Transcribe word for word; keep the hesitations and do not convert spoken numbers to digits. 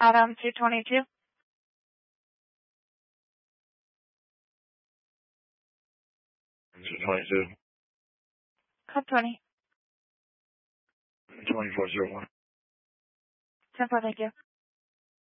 Adam two twenty-two. two twenty-two. Code twenty. twenty-four zero one. ten four, thank you.